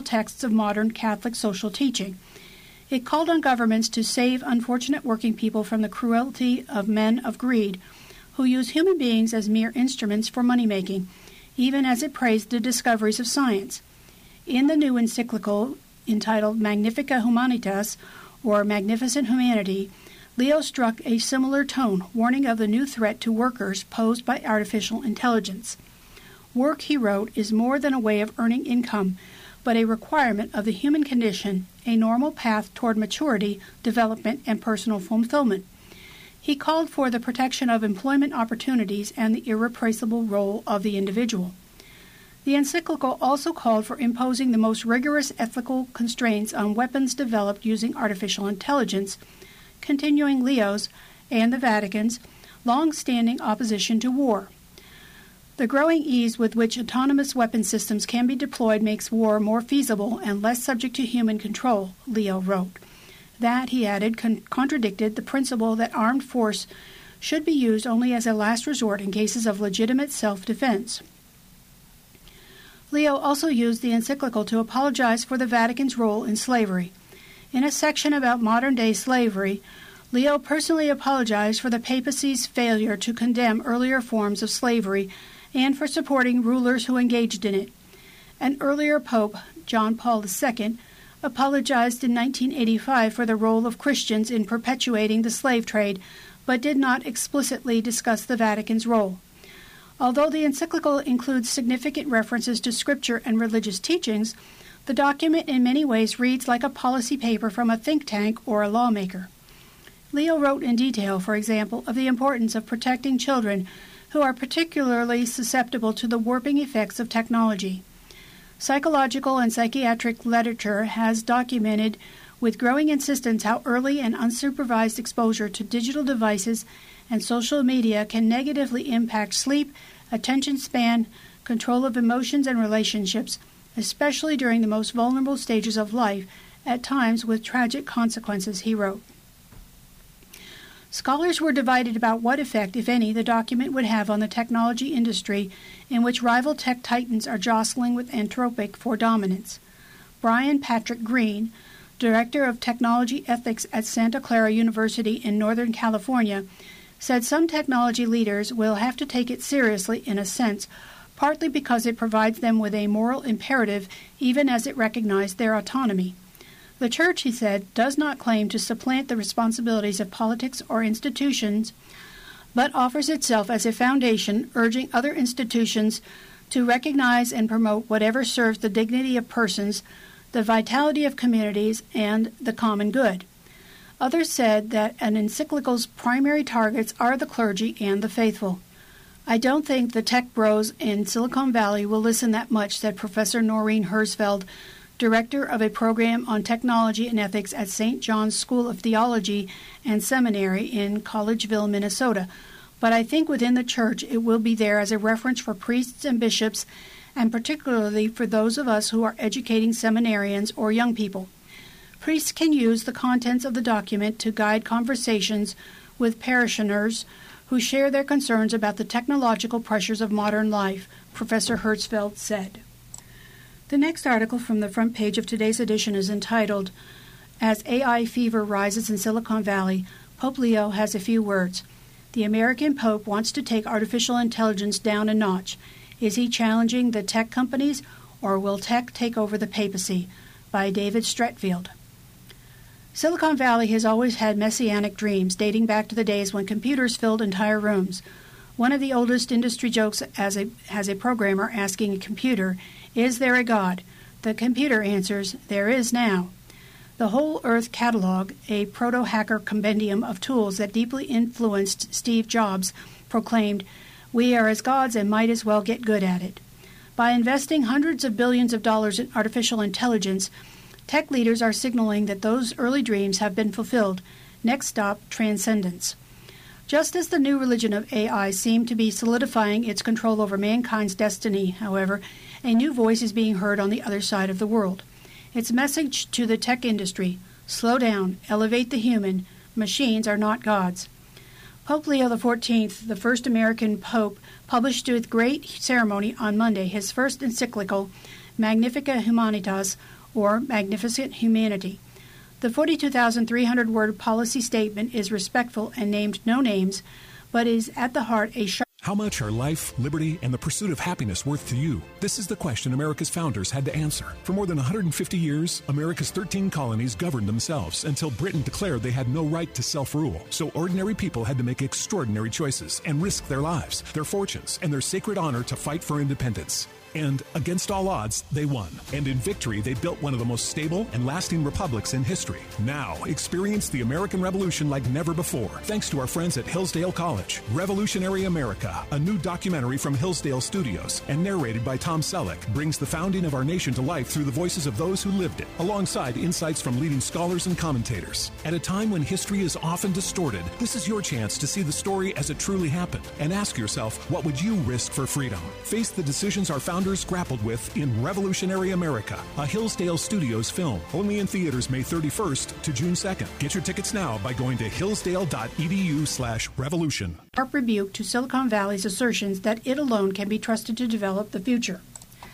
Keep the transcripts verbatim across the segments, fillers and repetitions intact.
texts of modern Catholic social teaching. It called on governments to save unfortunate working people from the cruelty of men of greed, who use human beings as mere instruments for money-making, even as it praised the discoveries of science. In the new encyclical entitled Magnifica Humanitas, or Magnificent Humanity, Leo struck a similar tone, warning of the new threat to workers posed by artificial intelligence. Work, he wrote, is more than a way of earning income, but a requirement of the human condition, a normal path toward maturity, development, and personal fulfillment. He called for the protection of employment opportunities and the irreplaceable role of the individual. The encyclical also called for imposing the most rigorous ethical constraints on weapons developed using artificial intelligence, continuing Leo's and the Vatican's long-standing opposition to war. The growing ease with which autonomous weapon systems can be deployed makes war more feasible and less subject to human control, Leo wrote. That, he added, con- contradicted the principle that armed force should be used only as a last resort in cases of legitimate self-defense. Leo also used the encyclical to apologize for the Vatican's role in slavery. In a section about modern-day slavery, Leo personally apologized for the papacy's failure to condemn earlier forms of slavery and for supporting rulers who engaged in it. An earlier pope, John Paul the Second, apologized in nineteen eighty-five for the role of Christians in perpetuating the slave trade, but did not explicitly discuss the Vatican's role. Although the encyclical includes significant references to scripture and religious teachings, the document in many ways reads like a policy paper from a think tank or a lawmaker. Leo wrote in detail, for example, of the importance of protecting children who are particularly susceptible to the warping effects of technology. Psychological and psychiatric literature has documented with growing insistence how early and unsupervised exposure to digital devices and social media can negatively impact sleep, attention span, control of emotions and relationships, especially during the most vulnerable stages of life, at times with tragic consequences, he wrote. Scholars were divided about what effect, if any, the document would have on the technology industry in which rival tech titans are jostling with Anthropic for dominance. Brian Patrick Green, Director of Technology Ethics at Santa Clara University in Northern California, said some technology leaders will have to take it seriously in a sense, partly because it provides them with a moral imperative even as it recognized their autonomy. The Church, he said, does not claim to supplant the responsibilities of politics or institutions, but offers itself as a foundation, urging other institutions to recognize and promote whatever serves the dignity of persons, the vitality of communities, and the common good. Others said that an encyclical's primary targets are the clergy and the faithful. I don't think the tech bros in Silicon Valley will listen that much, said Professor Noreen Herzfeld, Director of a program on technology and ethics at Saint John's School of Theology and Seminary in Collegeville, Minnesota. But I think within the Church it will be there as a reference for priests and bishops, and particularly for those of us who are educating seminarians or young people. Priests can use the contents of the document to guide conversations with parishioners who share their concerns about the technological pressures of modern life, Professor Herzfeld said. The next article from the front page of today's edition is entitled, As A I Fever Rises in Silicon Valley, Pope Leo Has a Few Words. The American Pope wants to take artificial intelligence down a notch. Is he challenging the tech companies, or will tech take over the papacy? By David Stretfield. Silicon Valley has always had messianic dreams, dating back to the days when computers filled entire rooms. One of the oldest industry jokes as a, as a programmer asking a computer, is there a God? The computer answers, there is now. The Whole Earth Catalog, a proto-hacker compendium of tools that deeply influenced Steve Jobs, proclaimed, we are as gods and might as well get good at it. By investing hundreds of billions of dollars in artificial intelligence, tech leaders are signaling that those early dreams have been fulfilled. Next stop, transcendence. Just as the new religion of A I seemed to be solidifying its control over mankind's destiny, however, a new voice is being heard on the other side of the world. Its message to the tech industry, slow down, elevate the human, machines are not gods. Pope Leo the fourteenth, the first American pope, published with great ceremony on Monday his first encyclical, Magnifica Humanitas, or Magnificent Humanity. The forty-two thousand three hundred word policy statement is respectful and named no names, but is at the heart a sharp. How much are life, liberty, and the pursuit of happiness worth to you? This is the question America's founders had to answer. For more than one hundred fifty years, America's thirteen colonies governed themselves until Britain declared they had no right to self-rule. So ordinary people had to make extraordinary choices and risk their lives, their fortunes, and their sacred honor to fight for independence. And against all odds, they won. And in victory, they built one of the most stable and lasting republics in history. Now, experience the American Revolution like never before, thanks to our friends at Hillsdale College. Revolutionary America, a new documentary from Hillsdale Studios and narrated by Tom Selleck, brings the founding of our nation to life through the voices of those who lived it, alongside insights from leading scholars and commentators. At a time when history is often distorted, this is your chance to see the story as it truly happened and ask yourself, what would you risk for freedom? Face the decisions our founders grappled with in Revolutionary America, a Hillsdale Studios film. Only in theaters May thirty-first to June second. Get your tickets now by going to hillsdale.edu slash revolution. Sharp rebuke to Silicon Valley's assertions that it alone can be trusted to develop the future.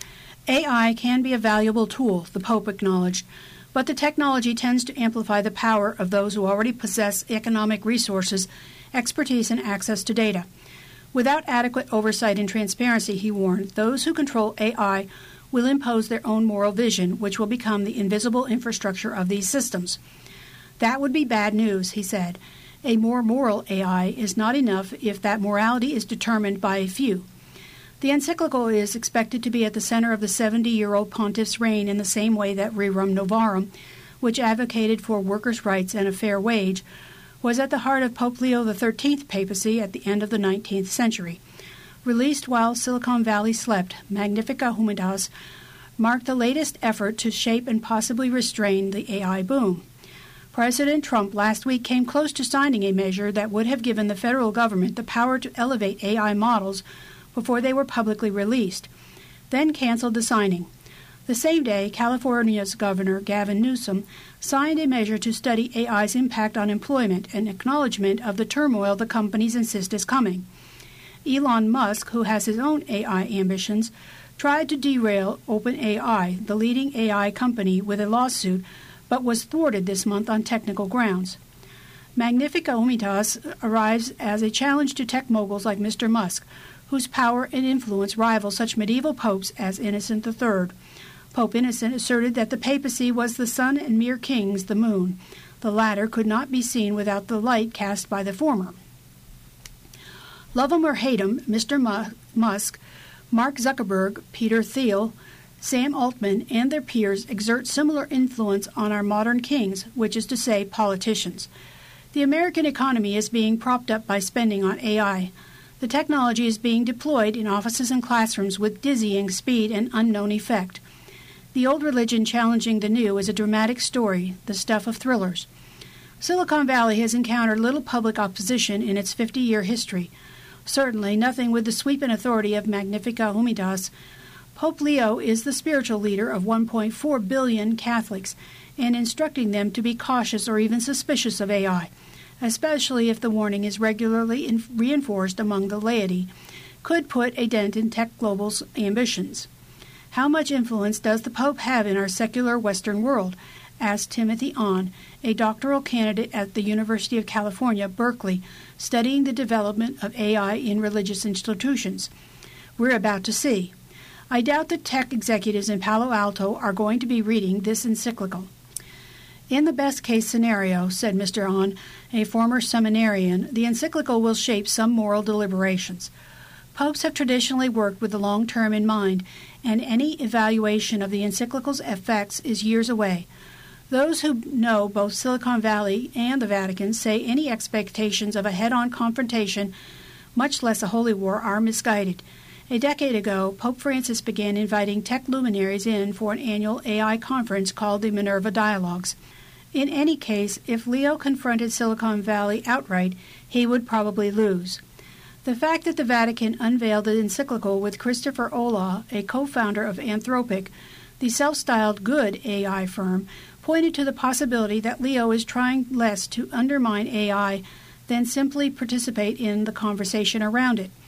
A I can be a valuable tool, the Pope acknowledged, but the technology tends to amplify the power of those who already possess economic resources, expertise, and access to data. Without adequate oversight and transparency, he warned, those who control A I will impose their own moral vision, which will become the invisible infrastructure of these systems. That would be bad news, he said. A more moral A I is not enough if that morality is determined by a few. The encyclical is expected to be at the center of the seventy-year-old pontiff's reign in the same way that Rerum Novarum, which advocated for workers' rights and a fair wage, was at the heart of Pope Leo the thirteenth papacy at the end of the nineteenth century. Released while Silicon Valley slept, Magnifica Humanitas marked the latest effort to shape and possibly restrain the A I boom. President Trump last week came close to signing a measure that would have given the federal government the power to elevate A I models before they were publicly released, then canceled the signing. The same day, California's Governor Gavin Newsom signed a measure to study A I's impact on employment and acknowledgement of the turmoil the companies insist is coming. Elon Musk, who has his own A I ambitions, tried to derail OpenAI, the leading A I company, with a lawsuit, but was thwarted this month on technical grounds. Magnifica Humanitas arrives as a challenge to tech moguls like Mister Musk, whose power and influence rival such medieval popes as Innocent the Third. Pope Innocent asserted that the papacy was the sun and mere kings the moon. The latter could not be seen without the light cast by the former. Love 'em or hate 'em, Mister Musk, Mark Zuckerberg, Peter Thiel, Sam Altman, and their peers exert similar influence on our modern kings, which is to say politicians. The American economy is being propped up by spending on A I. The technology is being deployed in offices and classrooms with dizzying speed and unknown effect. The old religion challenging the new is a dramatic story, the stuff of thrillers. Silicon Valley has encountered little public opposition in its fifty-year history. Certainly nothing with the sweep and authority of Magnifica Humanitas. Pope Leo is the spiritual leader of one point four billion Catholics and instructing them to be cautious or even suspicious of A I, especially if the warning is regularly in- reinforced among the laity, could put a dent in Tech Global's ambitions. How much influence does the Pope have in our secular Western world? Asked Timothy Ahn, a doctoral candidate at the University of California, Berkeley, studying the development of A I in religious institutions. We're about to see. I doubt that tech executives in Palo Alto are going to be reading this encyclical. In the best-case scenario, said Mister Ahn, a former seminarian, the encyclical will shape some moral deliberations. Popes have traditionally worked with the long term in mind, and any evaluation of the encyclical's effects is years away. Those who know both Silicon Valley and the Vatican say any expectations of a head-on confrontation, much less a holy war, are misguided. A decade ago, Pope Francis began inviting tech luminaries in for an annual A I conference called the Minerva Dialogues. In any case, if Leo confronted Silicon Valley outright, he would probably lose. The fact that the Vatican unveiled the encyclical with Christopher Olah, a co-founder of Anthropic, the self-styled good A I firm, pointed to the possibility that Leo is trying less to undermine A I than simply participate in the conversation around it.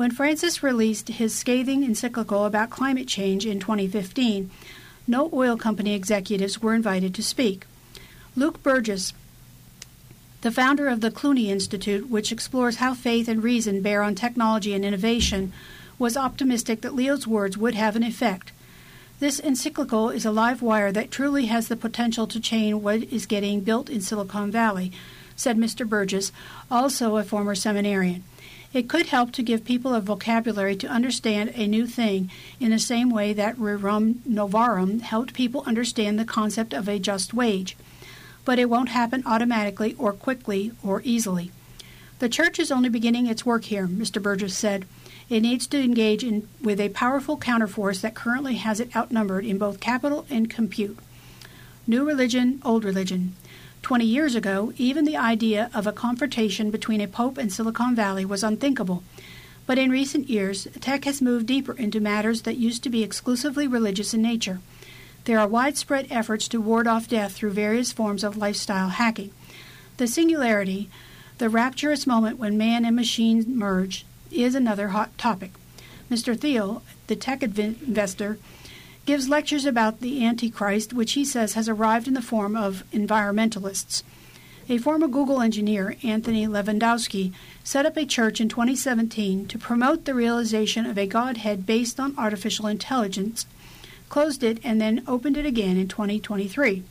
When Francis released his scathing encyclical about climate change in twenty fifteen, no oil company executives were invited to speak. Luke Burgess, the founder of the Clooney Institute, which explores how faith and reason bear on technology and innovation, was optimistic that Leo's words would have an effect. This encyclical is a live wire that truly has the potential to change what is getting built in Silicon Valley, said Mister Burgess, also a former seminarian. It could help to give people a vocabulary to understand a new thing in the same way that Rerum Novarum helped people understand the concept of a just wage. But it won't happen automatically or quickly or easily. The church is only beginning its work here, Mister Burgess said. It needs to engage in, with a powerful counterforce that currently has it outnumbered in both capital and compute. New religion, old religion. Twenty years ago, even the idea of a confrontation between a pope and Silicon Valley was unthinkable. But in recent years, tech has moved deeper into matters that used to be exclusively religious in nature. There are widespread efforts to ward off death through various forms of lifestyle hacking. The singularity, the rapturous moment when man and machine merge, is another hot topic. Mister Thiel, the tech investor, gives lectures about the Antichrist, which he says has arrived in the form of environmentalists. A former Google engineer, Anthony Levandowski, set up a church in twenty seventeen to promote the realization of a Godhead based on artificial intelligence, closed it, and then opened it again in twenty twenty-three.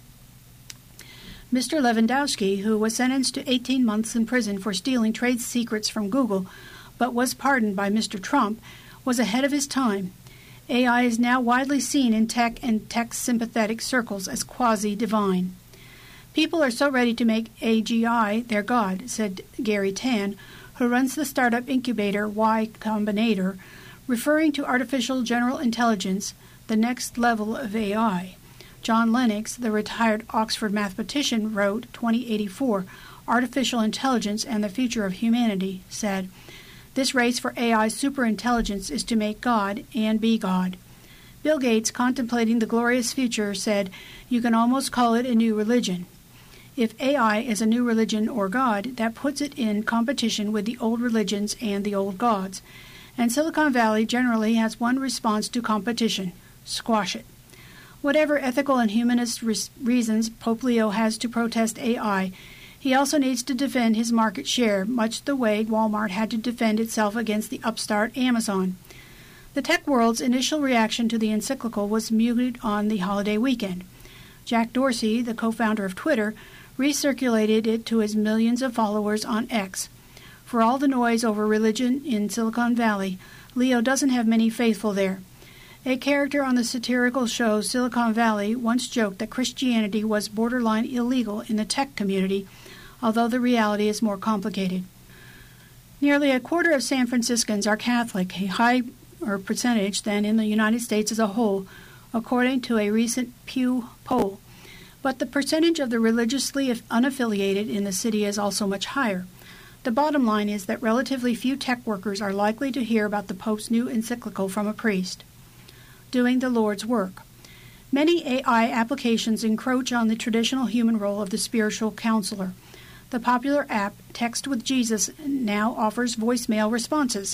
Mister Levandowski, who was sentenced to eighteen months in prison for stealing trade secrets from Google, but was pardoned by Mister Trump, was ahead of his time. A I is now widely seen in tech and tech-sympathetic circles as quasi-divine. People are so ready to make A G I their god, said Gary Tan, who runs the startup incubator Y Combinator, referring to artificial general intelligence, the next level of A I. John Lennox, the retired Oxford mathematician, wrote, twenty eighty-four, Artificial Intelligence and the Future of Humanity, said, "This race for A I superintelligence is to make God and be God." Bill Gates, contemplating the glorious future, said, "You can almost call it a new religion." If A I is a new religion or God, that puts it in competition with the old religions and the old gods. And Silicon Valley generally has one response to competition: squash it. Whatever ethical and humanist re- reasons Pope Leo has to protest A I, he also needs to defend his market share, much the way Walmart had to defend itself against the upstart Amazon. The tech world's initial reaction to the encyclical was muted on the holiday weekend. Jack Dorsey, the co-founder of Twitter, recirculated it to his millions of followers on X. For all the noise over religion in Silicon Valley, Leo doesn't have many faithful there. A character on the satirical show Silicon Valley once joked that Christianity was borderline illegal in the tech community, although the reality is more complicated. Nearly a quarter of San Franciscans are Catholic, a higher percentage than in the United States as a whole, according to a recent Pew poll. But the percentage of the religiously unaffiliated in the city is also much higher. The bottom line is that relatively few tech workers are likely to hear about the Pope's new encyclical from a priest. Doing the Lord's work. Many A I applications encroach on the traditional human role of the spiritual counselor. The popular app Text with Jesus now offers voicemail responses.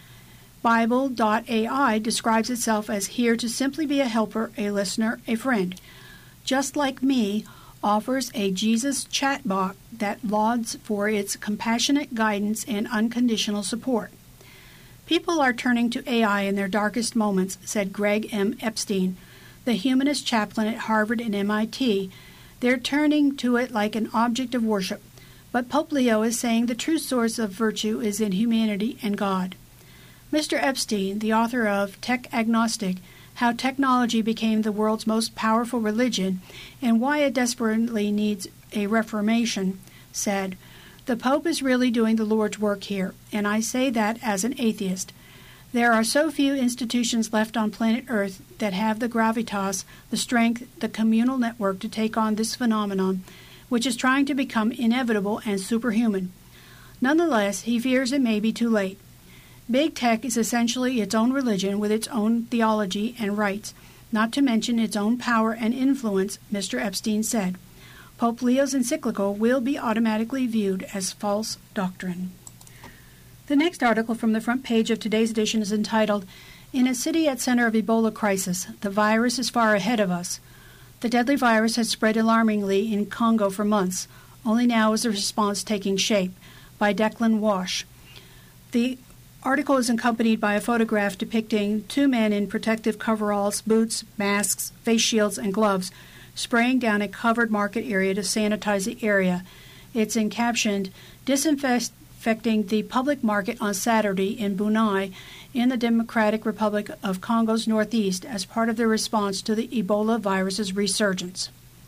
Bible dot A I describes itself as here to simply be a helper, a listener, a friend. Just Like Me offers a Jesus chatbot that lauds for its compassionate guidance and unconditional support. People are turning to A I in their darkest moments, said Greg M. Epstein, the humanist chaplain at Harvard and M I T. They're turning to it like an object of worship. But Pope Leo is saying the true source of virtue is in humanity and God. Mister Epstein, the author of Tech Agnostic, How Technology Became the World's Most Powerful Religion and Why It Desperately Needs a Reformation, said, "The Pope is really doing the Lord's work here, and I say that as an atheist. There are so few institutions left on planet Earth that have the gravitas, the strength, the communal network to take on this phenomenon, which is trying to become inevitable and superhuman. Nonetheless, he fears it may be too late. Big Tech is essentially its own religion with its own theology and rites, not to mention its own power and influence," Mister Epstein said. Pope Leo's encyclical will be automatically viewed as false doctrine. The next article from the front page of today's edition is entitled, "In a City at Center of Ebola Crisis, the Virus is Far Ahead of Us." The deadly virus has spread alarmingly in Congo for months. Only now is the response taking shape, by Declan Wash. The article is accompanied by a photograph depicting two men in protective coveralls, boots, masks, face shields, and gloves, spraying down a covered market area to sanitize the area. It's encaptioned, "Disinfecting the public market on Saturday in Bunai in the Democratic Republic of Congo's northeast as part of their response to the Ebola virus's resurgence."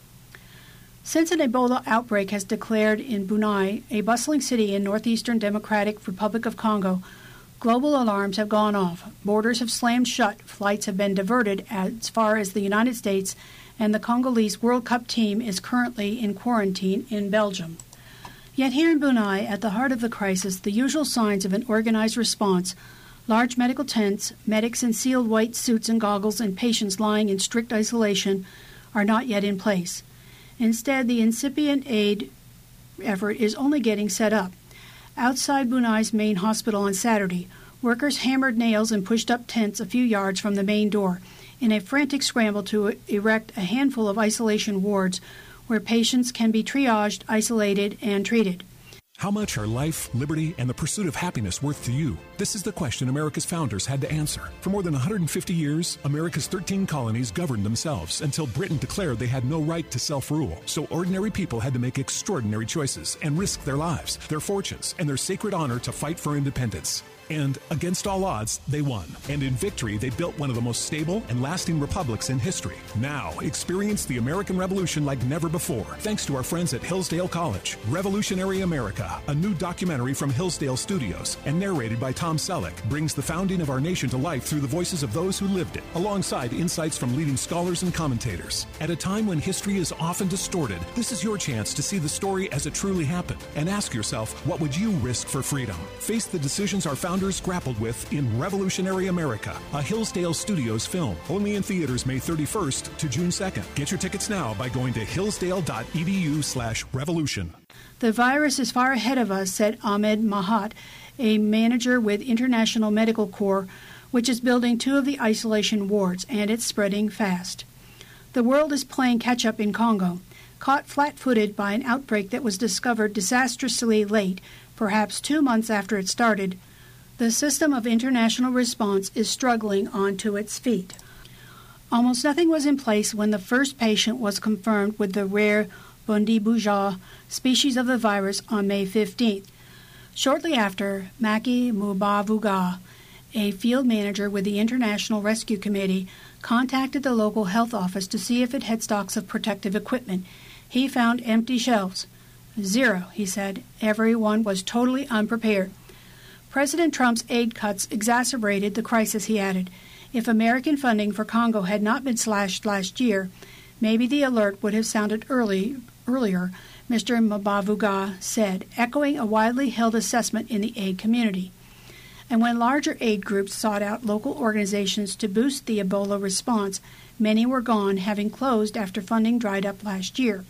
Since an Ebola outbreak has declared in Bunai, a bustling city in northeastern Democratic Republic of Congo, global alarms have gone off. Borders have slammed shut, flights have been diverted as far as the United States, and the Congolese World Cup team is currently in quarantine in Belgium. Yet here in Bunai, at the heart of the crisis, the usual signs of an organized response, large medical tents, medics in sealed white suits and goggles, and patients lying in strict isolation, are not yet in place. Instead, the incipient aid effort is only getting set up. Outside Bunai's main hospital on Saturday, workers hammered nails and pushed up tents a few yards from the main door in a frantic scramble to erect a handful of isolation wards where patients can be triaged, isolated, and treated. How much are life, liberty, and the pursuit of happiness worth to you? This is the question America's founders had to answer. For more than one hundred fifty years, America's thirteen colonies governed themselves until Britain declared they had no right to self-rule. So ordinary people had to make extraordinary choices and risk their lives, their fortunes, and their sacred honor to fight for independence. And against all odds, they won. And in victory, they built one of the most stable and lasting republics in history. Now, experience the American Revolution like never before, thanks to our friends at Hillsdale College. Revolutionary America, a new documentary from Hillsdale Studios and narrated by Tom Selleck, brings the founding of our nation to life through the voices of those who lived it, alongside insights from leading scholars and commentators. At a time when history is often distorted, this is your chance to see the story as it truly happened and ask yourself, what would you risk for freedom? Face the decisions our founders grappled with in Revolutionary America, a Hillsdale Studios film. Only in theaters May thirty-first to June second. Get your tickets now by going to hillsdale.edu slash revolution. The virus is far ahead of us, said Ahmed Mahat, a manager with International Medical Corps, which is building two of the isolation wards, and it's spreading fast. The world is playing catch-up in Congo. Caught flat-footed by an outbreak that was discovered disastrously late, perhaps two months after it started, the system of international response is struggling onto its feet. Almost nothing was in place when the first patient was confirmed with the rare Bundibugyo species of the virus on May fifteenth. Shortly after, Maki Mubavuga, a field manager with the International Rescue Committee, contacted the local health office to see if it had stocks of protective equipment. He found empty shelves. Zero, he said. Everyone was totally unprepared. President Trump's aid cuts exacerbated the crisis, he added. If American funding for Congo had not been slashed last year, maybe the alert would have sounded early, earlier, Mister Mubavuga said, echoing a widely held assessment in the aid community. And when larger aid groups sought out local organizations to boost the Ebola response, many were gone, having closed after funding dried up last year.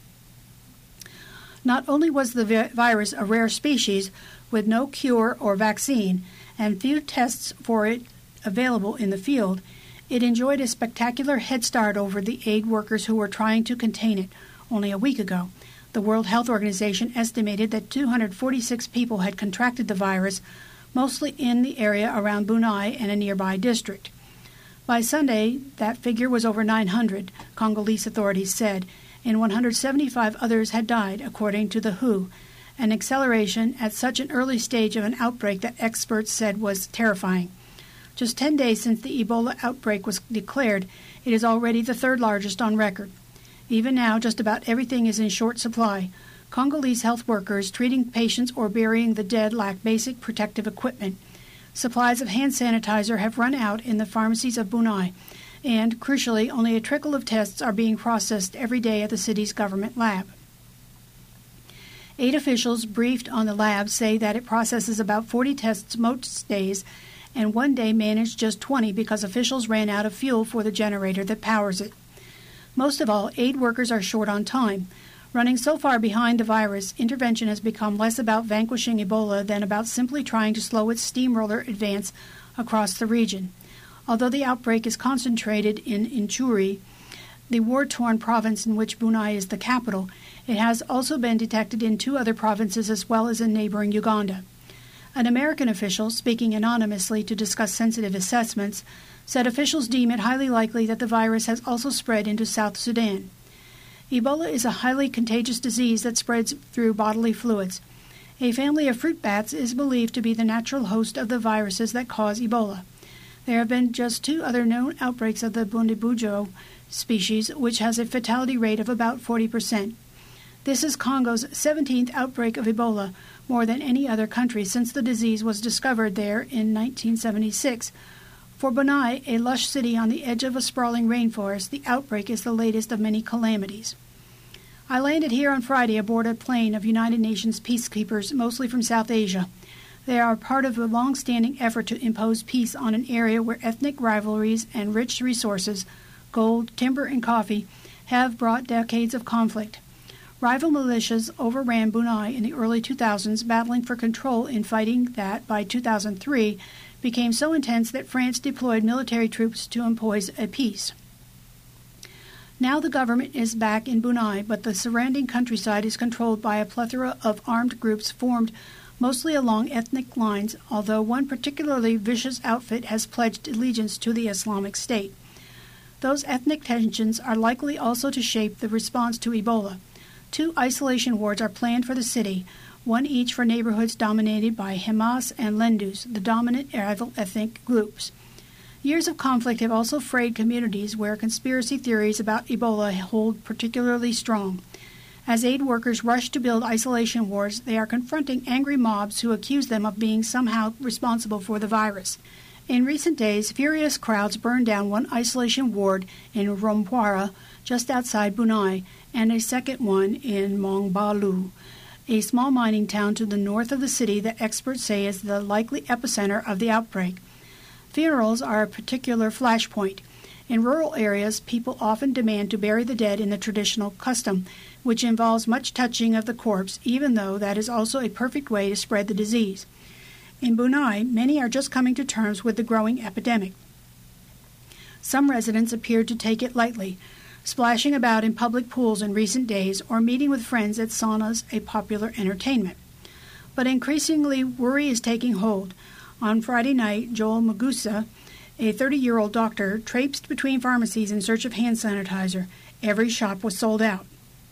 Not only was the vi- virus a rare species with no cure or vaccine and few tests for it available in the field, it enjoyed a spectacular head start over the aid workers who were trying to contain it only a week ago. The World Health Organization estimated that two hundred forty-six people had contracted the virus, mostly in the area around Bunai and a nearby district. By Sunday, that figure was over nine hundred, Congolese authorities said, and one hundred seventy-five others had died, according to the W H O, an acceleration at such an early stage of an outbreak that experts said was terrifying. Just ten days since the Ebola outbreak was declared, it is already the third largest on record. Even now, just about everything is in short supply. Congolese health workers treating patients or burying the dead lack basic protective equipment. Supplies of hand sanitizer have run out in the pharmacies of Bunai, and, crucially, only a trickle of tests are being processed every day at the city's government lab. Aid officials briefed on the lab say that it processes about forty tests most days, and one day managed just twenty because officials ran out of fuel for the generator that powers it. Most of all, aid workers are short on time. Running so far behind the virus, intervention has become less about vanquishing Ebola than about simply trying to slow its steamroller advance across the region. Although the outbreak is concentrated in Ituri, the war-torn province in which Bunai is the capital, it has also been detected in two other provinces as well as in neighboring Uganda. An American official, speaking anonymously to discuss sensitive assessments, said officials deem it highly likely that the virus has also spread into South Sudan. Ebola is a highly contagious disease that spreads through bodily fluids. A family of fruit bats is believed to be the natural host of the viruses that cause Ebola. There have been just two other known outbreaks of the Bundibugyo species, which has a fatality rate of about forty percent. This is Congo's seventeenth outbreak of Ebola, more than any other country since the disease was discovered there in nineteen seventy-six. For Bunai, a lush city on the edge of a sprawling rainforest, the outbreak is the latest of many calamities. I landed here on Friday aboard a plane of United Nations peacekeepers, mostly from South Asia. They are part of a long-standing effort to impose peace on an area where ethnic rivalries and rich resources, gold, timber, and coffee, have brought decades of conflict. Rival militias overran Bunai in the early two thousands, battling for control in fighting that, by two thousand three, became so intense that France deployed military troops to impose a peace. Now the government is back in Bunai, but the surrounding countryside is controlled by a plethora of armed groups formed mostly along ethnic lines, although one particularly vicious outfit has pledged allegiance to the Islamic State. Those ethnic tensions are likely also to shape the response to Ebola. Two isolation wards are planned for the city, one each for neighborhoods dominated by Hamas and Lendus, the dominant rival ethnic groups. Years of conflict have also frayed communities where conspiracy theories about Ebola hold particularly strong. As aid workers rush to build isolation wards, they are confronting angry mobs who accuse them of being somehow responsible for the virus. In recent days, furious crowds burned down one isolation ward in Rompwara, just outside Bunai, and a second one in Mongbalu, a small mining town to the north of the city that experts say is the likely epicenter of the outbreak. Funerals are a particular flashpoint. In rural areas, people often demand to bury the dead in the traditional custom, which involves much touching of the corpse, even though that is also a perfect way to spread the disease. In Bunai, many are just coming to terms with the growing epidemic. Some residents appeared to take it lightly, splashing about in public pools in recent days or meeting with friends at saunas, a popular entertainment. But increasingly, worry is taking hold. On Friday night, Joel Magusa, a thirty-year-old doctor, traipsed between pharmacies in search of hand sanitizer. Every shop was sold out.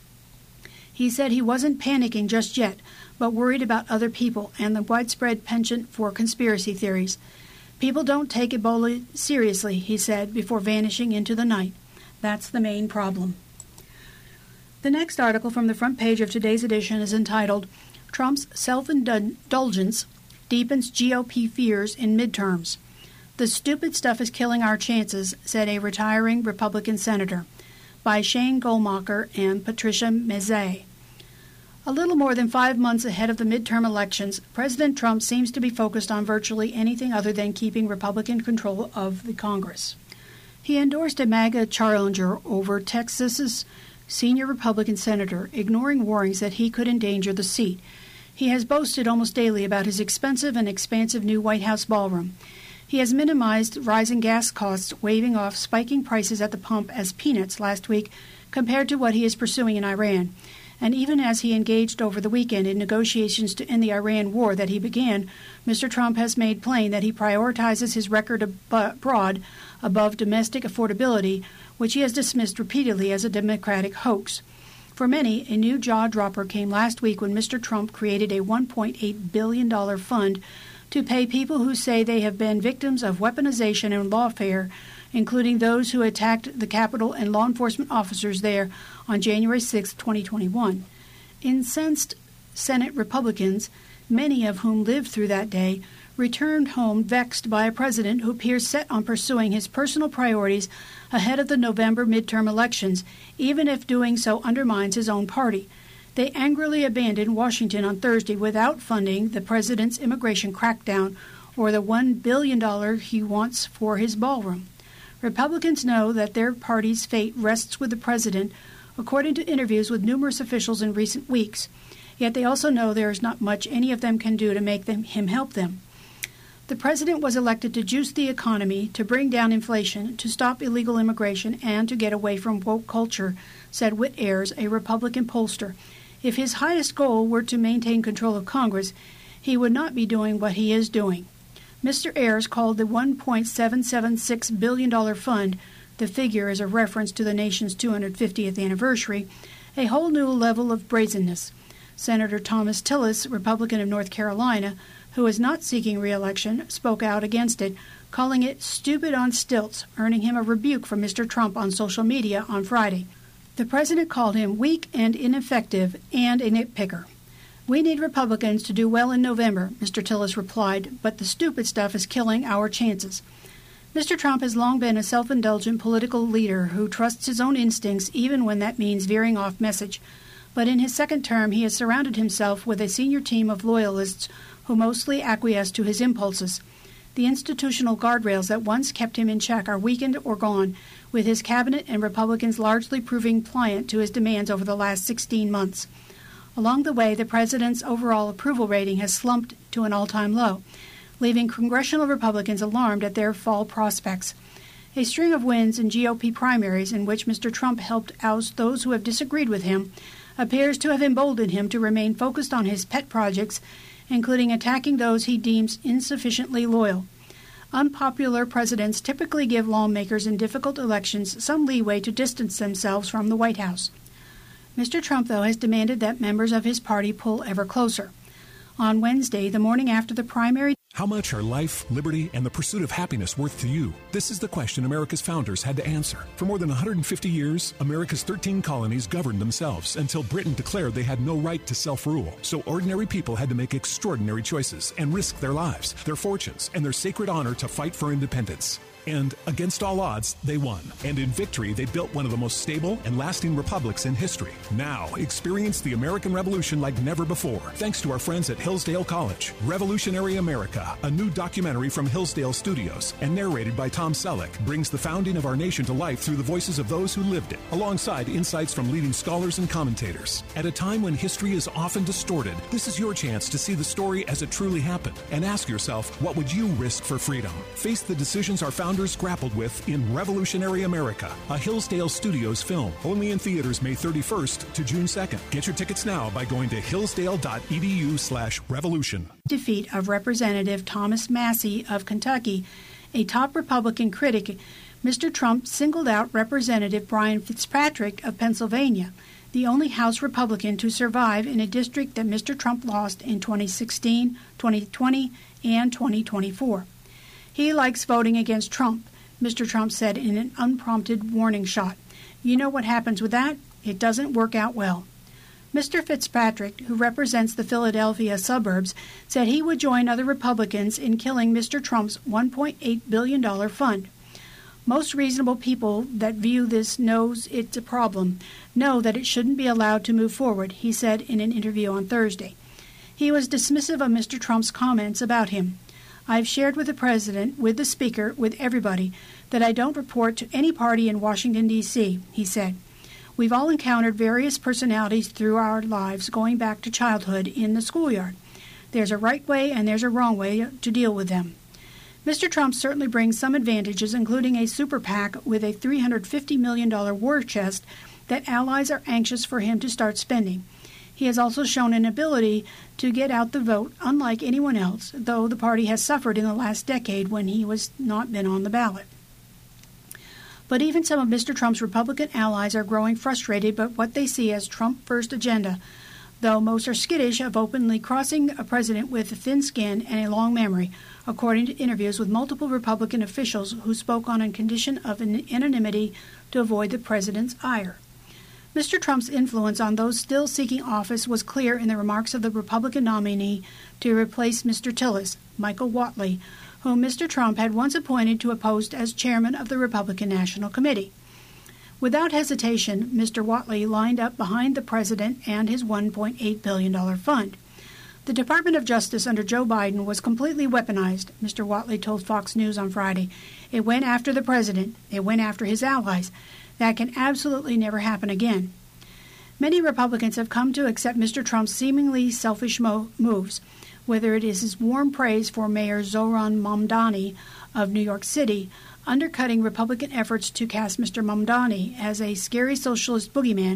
He said he wasn't panicking just yet, but worried about other people and the widespread penchant for conspiracy theories. People don't take Ebola seriously, he said, before vanishing into the night. That's the main problem. The next article from the front page of today's edition is entitled, Trump's Self-Indulgence Deepens G O P Fears in Midterms. The stupid stuff is killing our chances, said a retiring Republican senator, by Shane Goldmacher and Patricia Mezei. A little more than five months ahead of the midterm elections, President Trump seems to be focused on virtually anything other than keeping Republican control of the Congress. He endorsed a MAGA challenger over Texas's senior Republican senator, ignoring warnings that he could endanger the seat. He has boasted almost daily about his expensive and expansive new White House ballroom. He has minimized rising gas costs, waving off spiking prices at the pump as peanuts last week compared to what he is pursuing in Iran. And even as he engaged over the weekend in negotiations to end the Iran war that he began, Mister Trump has made plain that he prioritizes his record abroad above domestic affordability, which he has dismissed repeatedly as a Democratic hoax. For many, a new jaw-dropper came last week when Mister Trump created a one point eight billion dollars fund to pay people who say they have been victims of weaponization and lawfare, including those who attacked the Capitol and law enforcement officers there on January sixth, twenty twenty-one. Incensed Senate Republicans, many of whom lived through that day, returned home vexed by a president who appears set on pursuing his personal priorities ahead of the November midterm elections, even if doing so undermines his own party. They angrily abandoned Washington on Thursday without funding the president's immigration crackdown or the one billion dollars he wants for his ballroom. Republicans know that their party's fate rests with the president, according to interviews with numerous officials in recent weeks. Yet they also know there is not much any of them can do to make them, him help them. The president was elected to juice the economy, to bring down inflation, to stop illegal immigration, and to get away from woke culture, said Whit Ayers, a Republican pollster. If his highest goal were to maintain control of Congress, he would not be doing what he is doing. Mister Ayers called the one point seven seven six billion dollars fund, the figure is a reference to the nation's two hundred fiftieth anniversary, a whole new level of brazenness. Senator Thomas Tillis, Republican of North Carolina, who is not seeking re-election, spoke out against it, calling it stupid on stilts, earning him a rebuke from Mister Trump on social media on Friday. The president called him weak and ineffective and a nitpicker. We need Republicans to do well in November, Mister Tillis replied, but the stupid stuff is killing our chances. Mister Trump has long been a self-indulgent political leader who trusts his own instincts even when that means veering off message. But in his second term, he has surrounded himself with a senior team of loyalists who mostly acquiesce to his impulses. The institutional guardrails that once kept him in check are weakened or gone, with his cabinet and Republicans largely proving pliant to his demands over the last sixteen months. Along the way, the president's overall approval rating has slumped to an all-time low, leaving congressional Republicans alarmed at their fall prospects. A string of wins in G O P primaries in which Mister Trump helped oust those who have disagreed with him appears to have emboldened him to remain focused on his pet projects, including attacking those he deems insufficiently loyal. Unpopular presidents typically give lawmakers in difficult elections some leeway to distance themselves from the White House. Mister Trump, though, has demanded that members of his party pull ever closer. On Wednesday, the morning after the primary, how much are life, liberty, and the pursuit of happiness worth to you? This is the question America's founders had to answer. For more than one hundred fifty years, America's thirteen colonies governed themselves until Britain declared they had no right to self-rule. So ordinary people had to make extraordinary choices and risk their lives, their fortunes, and their sacred honor to fight for independence. And against all odds, they won. And in victory, they built one of the most stable and lasting republics in history. Now, experience the American Revolution like never before, thanks to our friends at Hillsdale College. Revolutionary America, a new documentary from Hillsdale Studios and narrated by Tom Selleck, brings the founding of our nation to life through the voices of those who lived it, alongside insights from leading scholars and commentators. At a time when history is often distorted, this is your chance to see the story as it truly happened and ask yourself, what would you risk for freedom? Face the decisions our founders grappled with in Revolutionary America, a Hillsdale Studios film, only in theaters May thirty-first to June second. Get your tickets now by going to hillsdale.edu slash revolution. Defeat of Representative Thomas Massie of Kentucky, a top Republican critic, Mister Trump singled out Representative Brian Fitzpatrick of Pennsylvania, the only House Republican to survive in a district that Mister Trump lost in twenty sixteen, twenty twenty, and twenty twenty-four. He likes voting against Trump, Mister Trump said in an unprompted warning shot. You know what happens with that? It doesn't work out well. Mister Fitzpatrick, who represents the Philadelphia suburbs, said he would join other Republicans in killing Mister Trump's one point eight billion dollars fund. Most reasonable people that view this knows it's a problem, know that it shouldn't be allowed to move forward, he said in an interview on Thursday. He was dismissive of Mister Trump's comments about him. I've shared with the President, with the Speaker, with everybody, that I don't report to any party in Washington, D C, he said. We've all encountered various personalities through our lives going back to childhood in the schoolyard. There's a right way and there's a wrong way to deal with them. Mister Trump certainly brings some advantages, including a super PAC with a three hundred fifty million dollars war chest that allies are anxious for him to start spending. He has also shown an ability to get out the vote, unlike anyone else, though the party has suffered in the last decade when he was not been on the ballot. But even some of Mister Trump's Republican allies are growing frustrated by what they see as Trump-first agenda, though most are skittish of openly crossing a president with thin skin and a long memory, according to interviews with multiple Republican officials who spoke on a condition of anonymity to avoid the president's ire. Mister Trump's influence on those still seeking office was clear in the remarks of the Republican nominee to replace Mister Tillis, Michael Whatley, whom Mister Trump had once appointed to a post as chairman of the Republican National Committee. Without hesitation, Mister Whatley lined up behind the president and his one point eight billion dollars fund. The Department of Justice under Joe Biden was completely weaponized, Mister Whatley told Fox News on Friday. It went after the president. It went after his allies. That can absolutely never happen again. Many Republicans have come to accept Mister Trump's seemingly selfish mo- moves, whether it is his warm praise for Mayor Zohran Mamdani of New York City, undercutting Republican efforts to cast Mister Mamdani as a scary socialist boogeyman,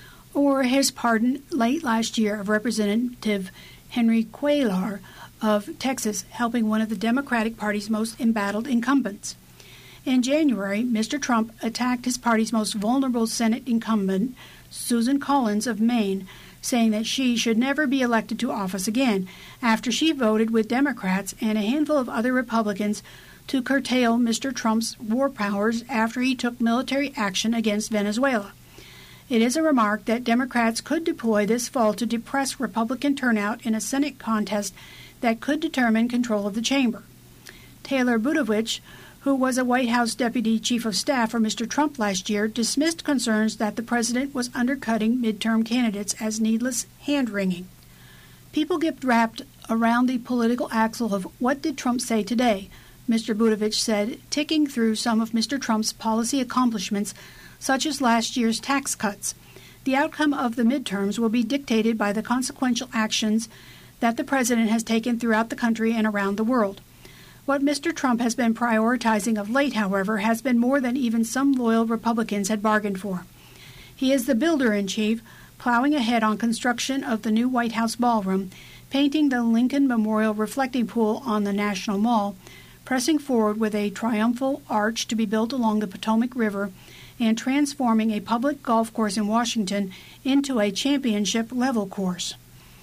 or his pardon late last year of Representative Henry Cuellar of Texas, helping one of the Democratic Party's most embattled incumbents. In January, Mister Trump attacked his party's most vulnerable Senate incumbent, Susan Collins of Maine, saying that she should never be elected to office again after she voted with Democrats and a handful of other Republicans to curtail Mister Trump's war powers after he took military action against Venezuela. It is a remark that Democrats could deploy this fall to depress Republican turnout in a Senate contest that could determine control of the chamber. Taylor Budovich, who was a White House Deputy Chief of Staff for Mister Trump last year, dismissed concerns that the president was undercutting midterm candidates as needless hand-wringing. People get wrapped around the political axle of what did Trump say today, Mister Budovich said, ticking through some of Mister Trump's policy accomplishments, such as last year's tax cuts. The outcome of the midterms will be dictated by the consequential actions that the president has taken throughout the country and around the world. What Mister Trump has been prioritizing of late, however, has been more than even some loyal Republicans had bargained for. He is the builder-in-chief, plowing ahead on construction of the new White House ballroom, painting the Lincoln Memorial reflecting pool on the National Mall, pressing forward with a triumphal arch to be built along the Potomac River, and transforming a public golf course in Washington into a championship-level course.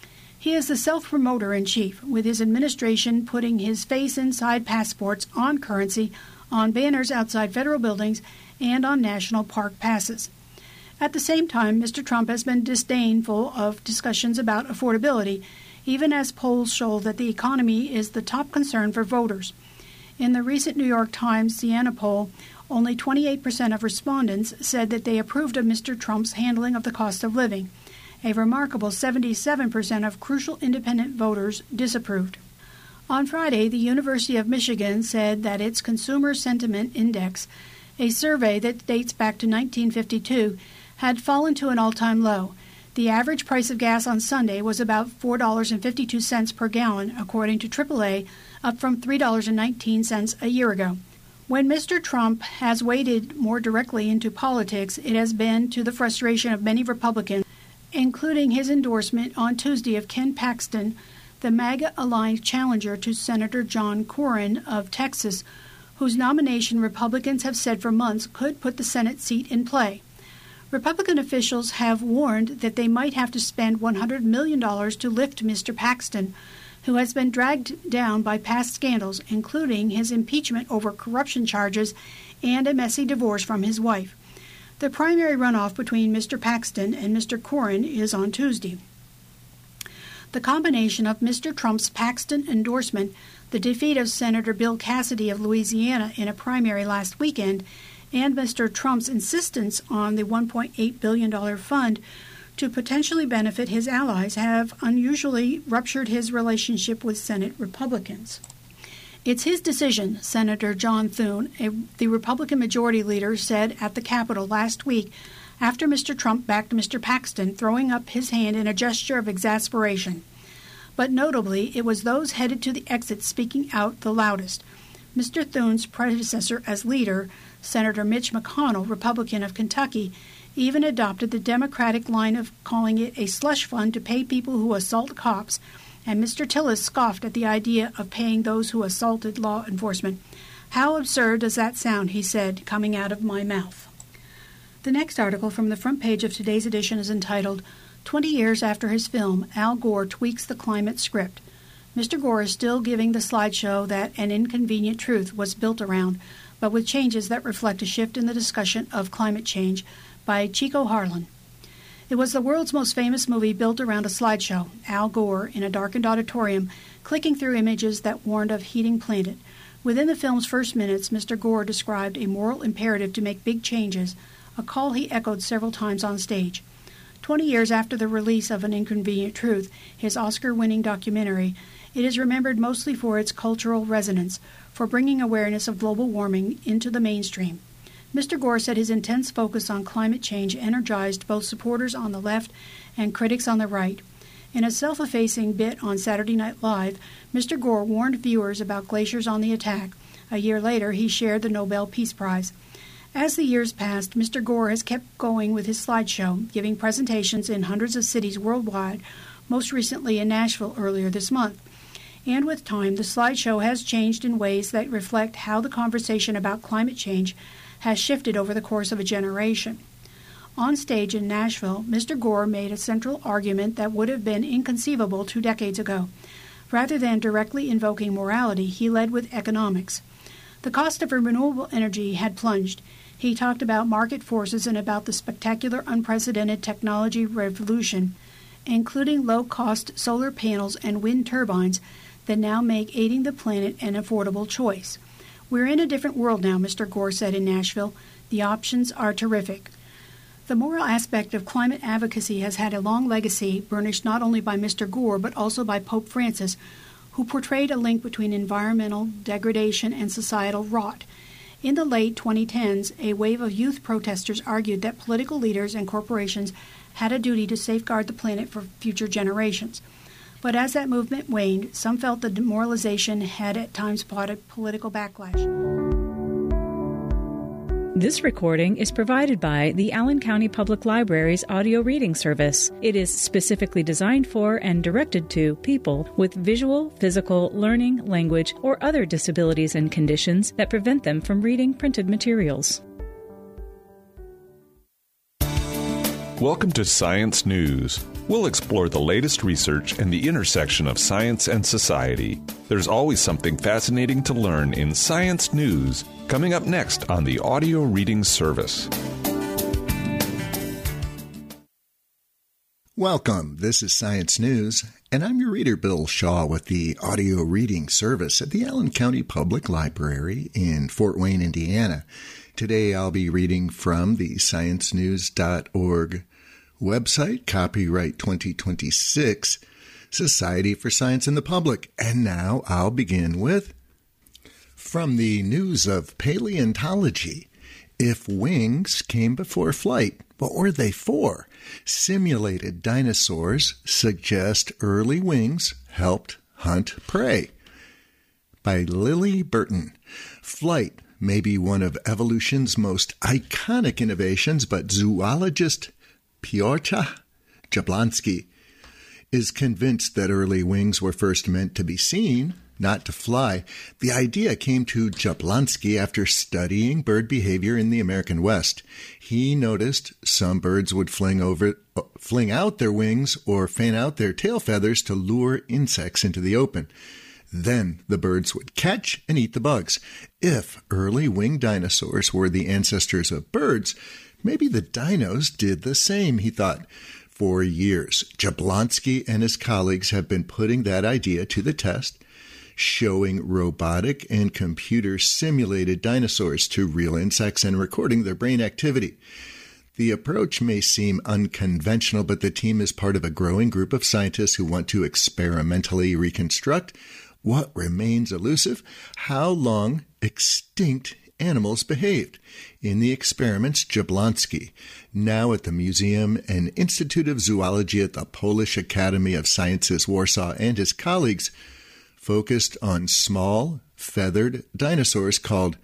He is the self-promoter-in-chief, with his administration putting his face inside passports on currency, on banners outside federal buildings, and on national park passes. At the same time, Mister Trump has been disdainful of discussions about affordability, even as polls show that the economy is the top concern for voters. In the recent New York Times Siena poll, only twenty-eight percent of respondents said that they approved of Mister Trump's handling of the cost of living. A remarkable seventy-seven percent of crucial independent voters disapproved. On Friday, the University of Michigan said that its Consumer Sentiment Index, a survey that dates back to nineteen fifty-two, had fallen to an all-time low. The average price of gas on Sunday was about four dollars and fifty-two cents per gallon, according to triple A, up from three dollars and nineteen cents a year ago. When Mister Trump has waded more directly into politics, it has been to the frustration of many Republicans, including his endorsement on Tuesday of Ken Paxton, the MAGA-aligned challenger to Senator John Cornyn of Texas, whose nomination Republicans have said for months could put the Senate seat in play. Republican officials have warned that they might have to spend one hundred million dollars to lift Mister Paxton, who has been dragged down by past scandals, including his impeachment over corruption charges and a messy divorce from his wife. The primary runoff between Mister Paxton and Mister Cornyn is on Tuesday. The combination of Mister Trump's Paxton endorsement, the defeat of Senator Bill Cassidy of Louisiana in a primary last weekend, and Mister Trump's insistence on the one point eight billion dollars fund to potentially benefit his allies have unusually ruptured his relationship with Senate Republicans. It's his decision, Senator John Thune, a, the Republican Majority Leader, said at the Capitol last week after Mister Trump backed Mister Paxton, throwing up his hand in a gesture of exasperation. But notably, it was those headed to the exit speaking out the loudest. Mister Thune's predecessor as leader, Senator Mitch McConnell, Republican of Kentucky, even adopted the Democratic line of calling it a slush fund to pay people who assault cops, and Mister Tillis scoffed at the idea of paying those who assaulted law enforcement. "How absurd does that sound," he said, "coming out of my mouth." The next article from the front page of today's edition is entitled, twenty years after his film, Al Gore tweaks the climate script. Mister Gore is still giving the slideshow that An Inconvenient Truth was built around, but with changes that reflect a shift in the discussion of climate change, by Chico Harlan. It was the world's most famous movie built around a slideshow, Al Gore in a darkened auditorium, clicking through images that warned of heating planet. Within the film's first minutes, Mister Gore described a moral imperative to make big changes, a call he echoed several times on stage. Twenty years after the release of An Inconvenient Truth, his Oscar-winning documentary, it is remembered mostly for its cultural resonance, for bringing awareness of global warming into the mainstream. Mister Gore said his intense focus on climate change energized both supporters on the left and critics on the right. In a self-effacing bit on Saturday Night Live, Mister Gore warned viewers about glaciers on the attack. A year later, he shared the Nobel Peace Prize. As the years passed, Mister Gore has kept going with his slideshow, giving presentations in hundreds of cities worldwide, most recently in Nashville earlier this month. And with time, the slideshow has changed in ways that reflect how the conversation about climate change has shifted over the course of a generation. On stage in Nashville, Mister Gore made a central argument that would have been inconceivable two decades ago. Rather than directly invoking morality, he led with economics. The cost of renewable energy had plunged. He talked about market forces and about the spectacular, unprecedented technology revolution, including low-cost solar panels and wind turbines that now make aiding the planet an affordable choice. We're in a different world now, Mister Gore said in Nashville. The options are terrific. The moral aspect of climate advocacy has had a long legacy, burnished not only by Mister Gore but also by Pope Francis, who portrayed a link between environmental degradation and societal rot. In the late twenty tens, a wave of youth protesters argued that political leaders and corporations had a duty to safeguard the planet for future generations. But as that movement waned, some felt the demoralization had at times spotted political backlash. This recording is provided by the Allen County Public Library's audio reading service. It is specifically designed for and directed to people with visual, physical, learning, language, or other disabilities and conditions that prevent them from reading printed materials. Welcome to Science News. We'll explore the latest research and the intersection of science and society. There's always something fascinating to learn in Science News, coming up next on the audio reading service. Welcome. This is Science News, and I'm your reader, Bill Shaw, with the audio reading service at the Allen County Public Library in Fort Wayne, Indiana. Today I'll be reading from the science news dot org website, copyright twenty twenty-six, Society for Science and the Public. And now I'll begin with, from the News of Paleontology, if wings came before flight, what were they for? Simulated dinosaurs suggest early wings helped hunt prey. By Lily Burton. Flight may be one of evolution's most iconic innovations, but zoologist Piotr Jablonski is convinced that early wings were first meant to be seen, not to fly. The idea came to Jablonski after studying bird behavior in the American West. He noticed some birds would fling over, fling out their wings or fan out their tail feathers to lure insects into the open. Then the birds would catch and eat the bugs. If early winged dinosaurs were the ancestors of birds, maybe the dinos did the same, he thought. For years, Jablonski and his colleagues have been putting that idea to the test, showing robotic and computer-simulated dinosaurs to real insects and recording their brain activity. The approach may seem unconventional, but the team is part of a growing group of scientists who want to experimentally reconstruct what remains elusive, how long extinct animals behaved. In the experiments, Jablonski, now at the Museum and Institute of Zoology at the Polish Academy of Sciences, Warsaw, and his colleagues focused on small, feathered dinosaurs called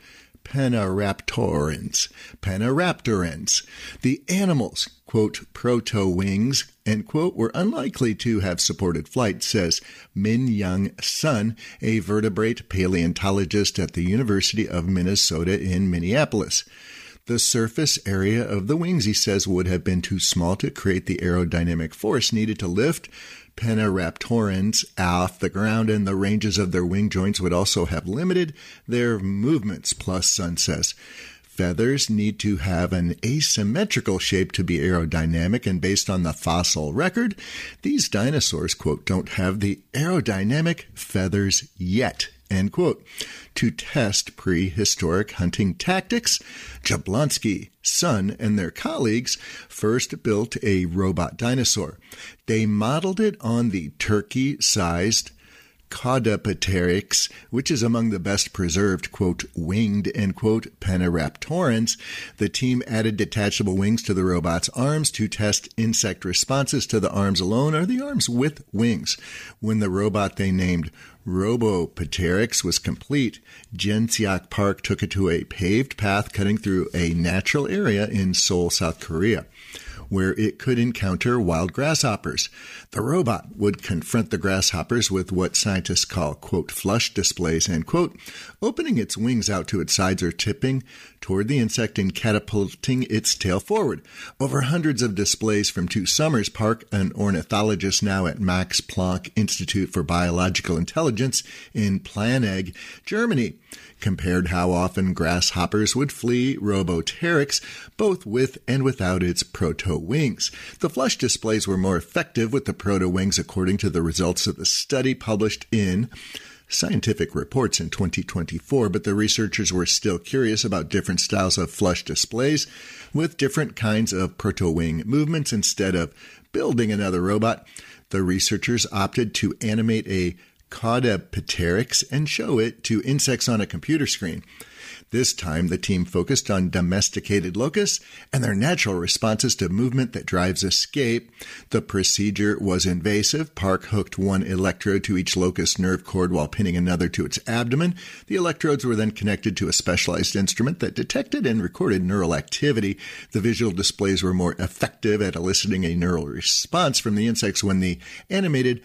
Penaraptorans. Penaraptorans. The animals, quote, proto-wings, end quote, were unlikely to have supported flight, says Min Young Sun, a vertebrate paleontologist at the University of Minnesota in Minneapolis. The surface area of the wings, he says, would have been too small to create the aerodynamic force needed to lift Penaraptorans off the ground, and the ranges of their wing joints would also have limited their movements. Plus, Sun says, feathers need to have an asymmetrical shape to be aerodynamic, and based on the fossil record, these dinosaurs, quote, don't have the aerodynamic feathers yet, end quote. To test prehistoric hunting tactics, Jablonski, Sun, and their colleagues first built a robot dinosaur. They modeled it on the turkey-sized Caudipteryx, which is among the best preserved, quote, winged, end quote, Penaraptorans. The team added detachable wings to the robot's arms to test insect responses to the arms alone or the arms with wings. When the robot they named Robopteryx was complete, Jinseok Park took it to a paved path cutting through a natural area in Seoul, South Korea, where it could encounter wild grasshoppers. The robot would confront the grasshoppers with what scientists call, quote, flush displays, end quote, opening its wings out to its sides or tipping toward the insect and catapulting its tail forward. Over hundreds of displays from two summers, Park, an ornithologist now at Max Planck Institute for Biological Intelligence in Planegg, Germany, compared how often grasshoppers would flee Robopteryx, both with and without its proto-wings. The flush displays were more effective with the proto-wings, according to the results of the study published in Scientific Reports in twenty twenty-four, but the researchers were still curious about different styles of flush displays with different kinds of proto-wing movements. Instead of building another robot, the researchers opted to animate a Caudipteryx and show it to insects on a computer screen. This time, the team focused on domesticated locusts and their natural responses to movement that drives escape. The procedure was invasive. Park hooked one electrode to each locust nerve cord while pinning another to its abdomen. The electrodes were then connected to a specialized instrument that detected and recorded neural activity. The visual displays were more effective at eliciting a neural response from the insects when the animated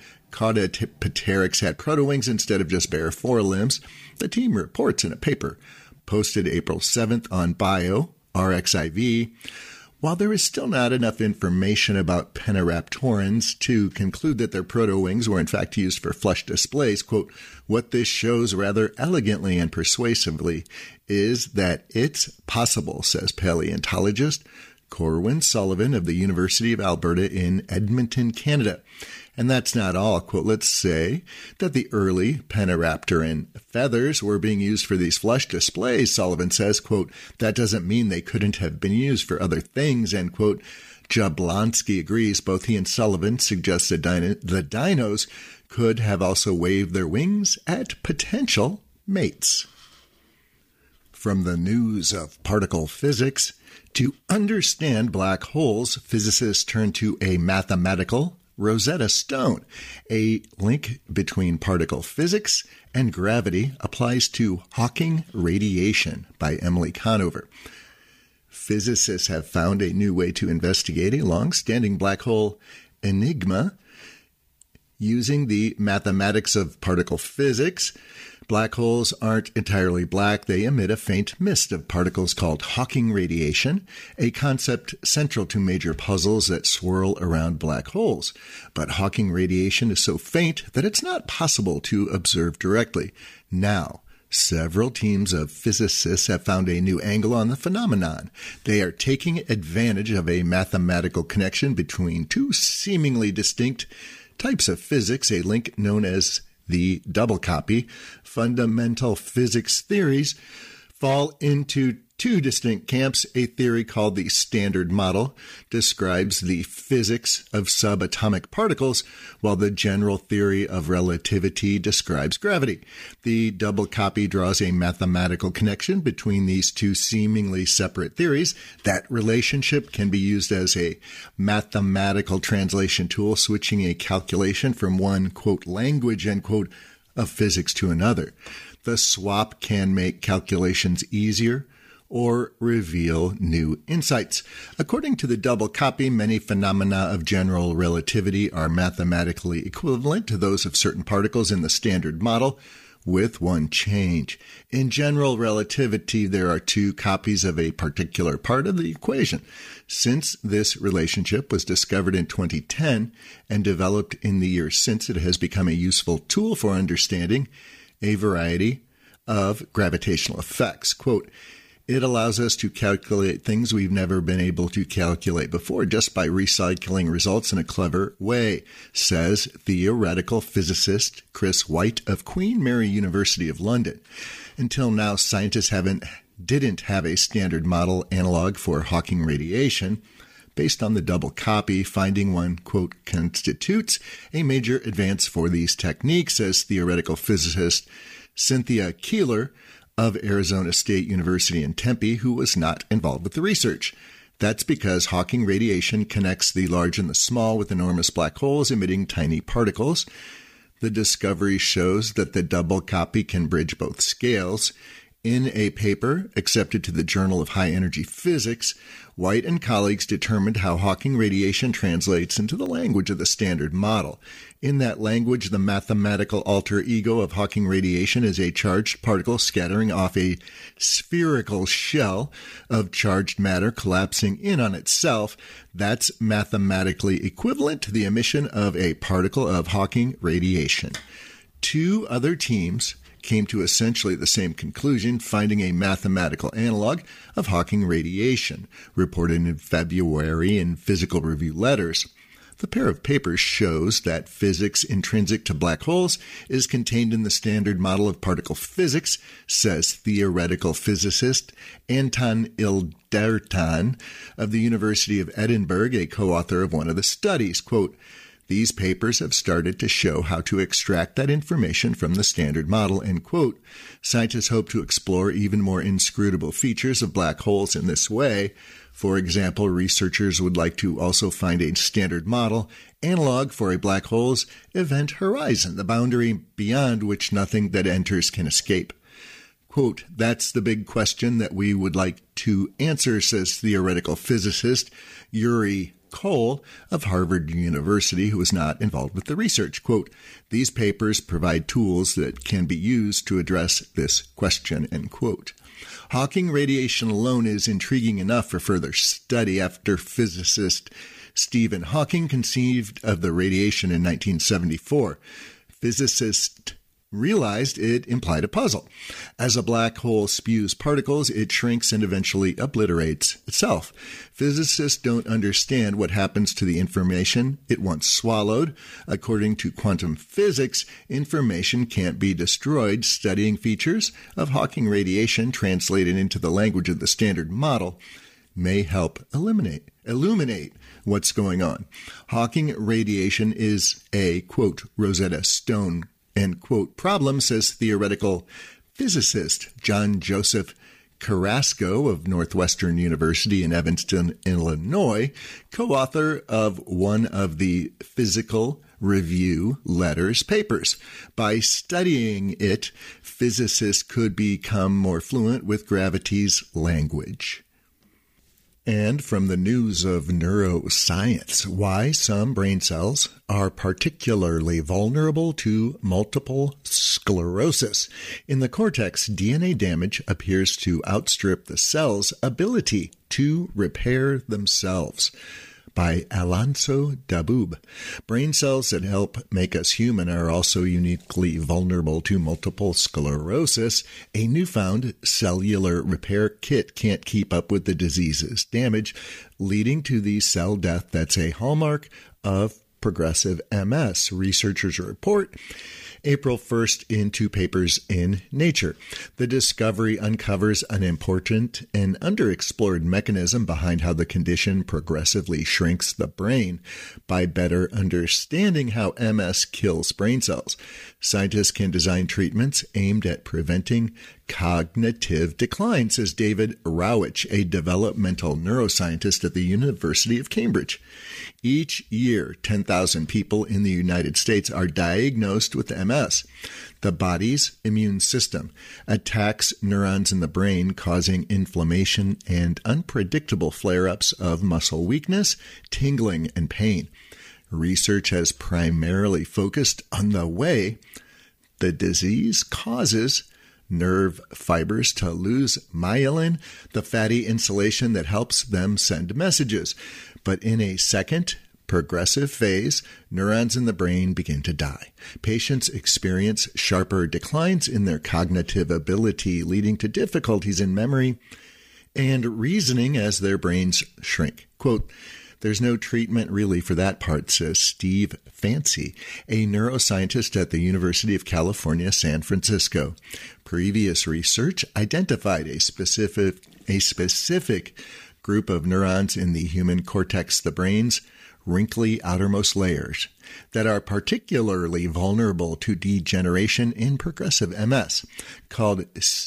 Caudipteryx had proto-wings instead of just bare forelimbs. The team reports in a paper posted April seventh on Bio, R X I V. While there is still not enough information about Penaraptorans to conclude that their proto-wings were in fact used for flush displays, quote, what this shows rather elegantly and persuasively is that it's possible, says paleontologist Corwin Sullivan of the University of Alberta in Edmonton, Canada. And that's not all. Quote, let's say that the early Penaraptoran feathers were being used for these flush displays, Sullivan says, quote, that doesn't mean they couldn't have been used for other things, end quote. Jablonski agrees. Both he and Sullivan suggest that dino- the dinos could have also waved their wings at potential mates. From the news of particle physics, to understand black holes, physicists turn to a mathematical Rosetta Stone. A link between particle physics and gravity applies to Hawking radiation by Emily Conover. Physicists have found a new way to investigate a long-standing black hole enigma using the mathematics of particle physics. Black holes aren't entirely black. They emit a faint mist of particles called Hawking radiation, a concept central to major puzzles that swirl around black holes. But Hawking radiation is so faint that it's not possible to observe directly. Now, several teams of physicists have found a new angle on the phenomenon. They are taking advantage of a mathematical connection between two seemingly distinct types of physics, a link known as the double copy. Fundamental physics theories fall into two distinct camps. A theory called the Standard Model describes the physics of subatomic particles, while the general theory of relativity describes gravity. The double copy draws a mathematical connection between these two seemingly separate theories. That relationship can be used as a mathematical translation tool, switching a calculation from one, quote, language, end quote, of physics to another. The swap can make calculations easier or reveal new insights. According to the double copy, many phenomena of general relativity are mathematically equivalent to those of certain particles in the Standard Model, with one change. In general relativity, there are two copies of a particular part of the equation. Since this relationship was discovered in twenty ten and developed in the years since, it has become a useful tool for understanding a variety of gravitational effects. Quote, it allows us to calculate things we've never been able to calculate before just by recycling results in a clever way, says theoretical physicist Chris White of Queen Mary University of London. Until now, scientists haven't didn't have a standard model analog for Hawking radiation, based on the double copy, finding one, quote, constitutes a major advance for these techniques, says theoretical physicist Cynthia Keeler of Arizona State University in Tempe, who was not involved with the research. That's because Hawking radiation connects the large and the small with enormous black holes emitting tiny particles. The discovery shows that the double copy can bridge both scales. In a paper accepted to the Journal of High Energy Physics, White and colleagues determined how Hawking radiation translates into the language of the Standard Model. In that language, the mathematical alter ego of Hawking radiation is a charged particle scattering off a spherical shell of charged matter collapsing in on itself. That's mathematically equivalent to the emission of a particle of Hawking radiation. Two other teams came to essentially the same conclusion, finding a mathematical analog of Hawking radiation, reported in February in Physical Review Letters. The pair of papers shows that physics intrinsic to black holes is contained in the Standard Model of particle physics, says theoretical physicist Anton Ildertan of the University of Edinburgh, a co-author of one of the studies. Quote, "These papers have started to show how to extract that information from the Standard Model," end quote. Scientists hope to explore even more inscrutable features of black holes in this way. For example, researchers would like to also find a Standard Model analog for a black hole's event horizon, the boundary beyond which nothing that enters can escape. Quote, "That's the big question that we would like to answer," says theoretical physicist Yuri Cole of Harvard University, who was not involved with the research. Quote, "These papers provide tools that can be used to address this question," end quote. Hawking radiation alone is intriguing enough for further study. After physicist Stephen Hawking conceived of the radiation in nineteen seventy-four, physicists realized it implied a puzzle. As a black hole spews particles, it shrinks and eventually obliterates itself. Physicists don't understand what happens to the information it once swallowed. According to quantum physics, information can't be destroyed. Studying features of Hawking radiation translated into the language of the Standard Model may help eliminate, illuminate what's going on. Hawking radiation is a, quote, Rosetta Stone, end quote, problem, says theoretical physicist John Joseph Carrasco of Northwestern University in Evanston, Illinois, co-author of one of the Physical Review Letters papers. By studying it, physicists could become more fluent with gravity's language. And from the news of neuroscience, why some brain cells are particularly vulnerable to multiple sclerosis. In the cortex, D N A damage appears to outstrip the cell's ability to repair themselves. By Alonso Dabub. Brain cells that help make us human are also uniquely vulnerable to multiple sclerosis. A newfound cellular repair kit can't keep up with the disease's damage, leading to the cell death that's a hallmark of progressive M S. Researchers report April first in two papers in Nature. The discovery uncovers an important and underexplored mechanism behind how the condition progressively shrinks the brain. By better understanding how M S kills brain cells, scientists can design treatments aimed at preventing cognitive decline, says David Rowich, a developmental neuroscientist at the University of Cambridge. Each year, ten thousand people in the United States are diagnosed with M S. The body's immune system attacks neurons in the brain, causing inflammation and unpredictable flare-ups of muscle weakness, tingling, and pain. Research has primarily focused on the way the disease causes nerve fibers to lose myelin, the fatty insulation that helps them send messages. But in a second progressive phase, neurons in the brain begin to die. Patients experience sharper declines in their cognitive ability, leading to difficulties in memory and reasoning as their brains shrink. Quote, "There's no treatment really for that part," says Steve Fancy, a neuroscientist at the University of California, San Francisco. Previous research identified a specific, a specific group of neurons in the human cortex, the brain's wrinkly outermost layers, that are particularly vulnerable to degeneration in progressive M S, called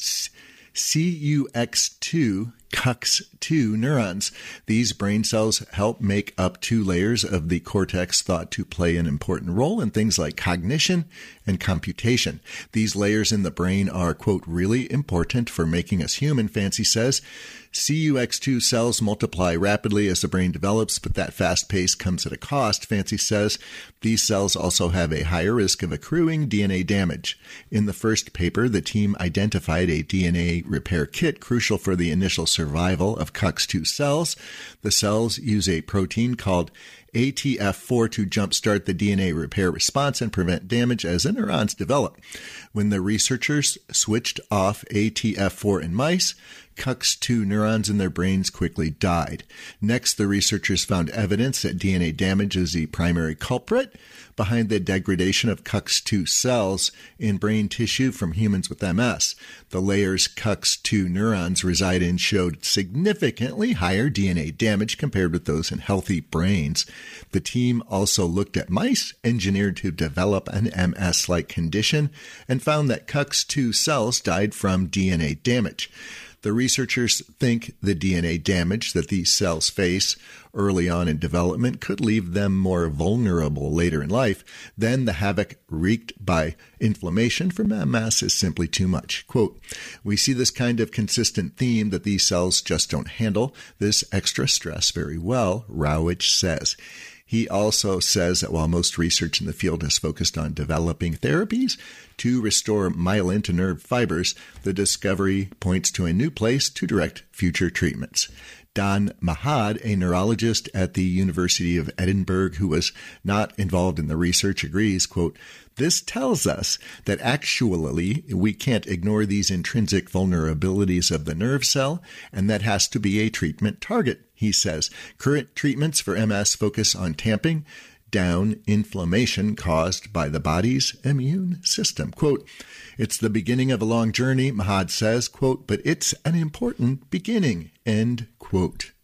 C U X two, C U X two neurons. These brain cells help make up two layers of the cortex thought to play an important role in things like cognition and computation. These layers in the brain are, quote, really important for making us human, Fancy says. C U X two cells multiply rapidly as the brain develops, but that fast pace comes at a cost, Fancy says. These cells also have a higher risk of accruing D N A damage. In the first paper, the team identified a D N A repair kit crucial for the initial survival of C U X two cells. The cells use a protein called A T F four to jumpstart the D N A repair response and prevent damage as the neurons develop. When the researchers switched off A T F four in mice, C U X two neurons in their brains quickly died. Next, the researchers found evidence that D N A damage is the primary culprit behind the degradation of C U X two cells in brain tissue from humans with M S. The layers C U X two neurons reside in showed significantly higher D N A damage compared with those in healthy brains. The team also looked at mice engineered to develop an M S-like condition and found that C U X two cells died from D N A damage. The researchers think the D N A damage that these cells face early on in development could leave them more vulnerable later in life. Then the havoc wreaked by inflammation from M S is simply too much. Quote, we see this kind of consistent theme that these cells just don't handle this extra stress very well, Rawitsch says. He also says that while most research in the field has focused on developing therapies to restore myelin to nerve fibers, the discovery points to a new place to direct future treatments. Don Mahad, a neurologist at the University of Edinburgh who was not involved in the research, agrees, quote, this tells us that actually we can't ignore these intrinsic vulnerabilities of the nerve cell, and that has to be a treatment target, he says. Current treatments for M S focus on tamping down inflammation caused by the body's immune system. Quote, it's the beginning of a long journey, Mahad says, quote, but it's an important beginning, end quote.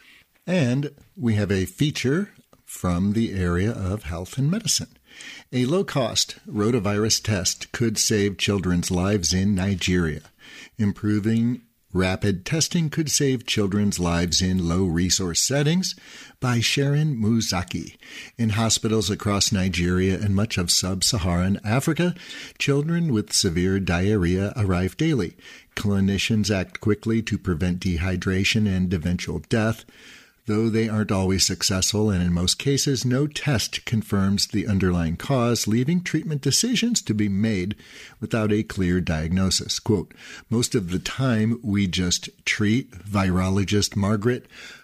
And we have a feature from the area of health and medicine. A low-cost rotavirus test could save children's lives in Nigeria. Improving rapid testing could save children's lives in low-resource settings, by Sharon Muzaki. In hospitals across Nigeria and much of sub-Saharan Africa, children with severe diarrhea arrive daily. Clinicians act quickly to prevent dehydration and eventual death, though they aren't always successful, and in most cases, no test confirms the underlying cause, leaving treatment decisions to be made without a clear diagnosis. Quote, most of the time, we just treat, virologist Margaret